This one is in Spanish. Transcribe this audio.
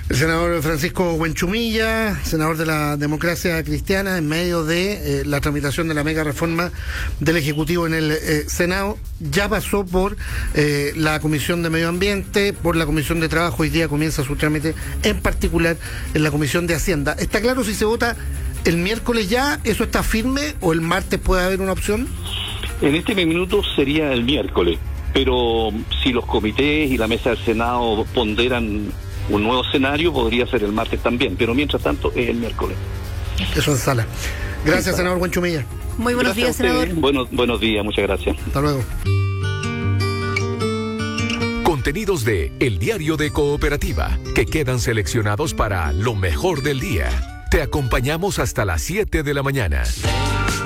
El senador Francisco Buenchumilla, senador de la Democracia Cristiana, en medio de la tramitación de la mega reforma del Ejecutivo en el Senado, ya pasó por la Comisión de Medio Ambiente, por la Comisión de Trabajo. Hoy día comienza su trámite, en particular en la Comisión de Hacienda. ¿Está claro si se vota el miércoles ya? ¿Eso está firme o el martes puede haber una opción? En este minuto sería el miércoles, pero si los comités y la mesa del Senado ponderan un nuevo escenario, podría ser el martes también, pero mientras tanto es el miércoles. Eso en sala. Gracias, senador Buenchumilla. Muy buenos días, senador. Buenos días, muchas gracias. Hasta luego. Contenidos de El Diario de Cooperativa, que quedan seleccionados para lo mejor del día. Te acompañamos hasta las 7 de la mañana.